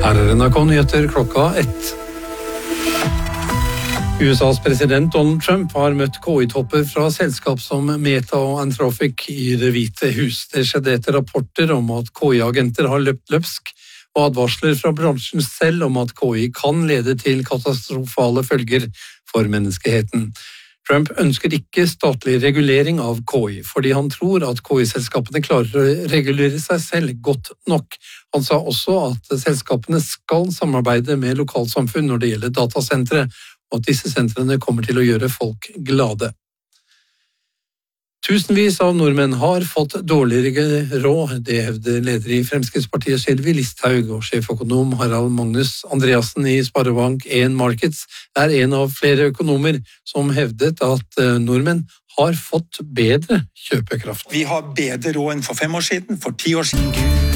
Her er NRK-nyheter klokka 1. USAs president Donald Trump har møtt KI-topper fra selskap som Meta og Anthropic i Det hvite hus. Det skjedde etter rapporter om at KI-agenter har løpt løpsk, og advarsler fra bransjen selv om at KI kan lede til katastrofale følger for menneskeheten. Trump ønsker ikke statlig regulering av KI, fordi han tror at KI-selskapene klarer å regulere seg selv godt nok. Han sa også at selskapene skal samarbeide med lokalsamfunn når det gjelder datasentre, og at disse sentrene kommer til å gjøre folk glade. Tusenvis av nordmenn har fått dårligere råd, det hevder leder i Fremskrittspartiet Sylvi Listhaug, og sjeføkonom Harald Magnus Andreassen i Sparebank 1 Markets er en av flere økonomer som hevdet at nordmenn har fått bedre kjøpekraft. Vi har bedre råd enn for 5 år siden, for 10 år siden.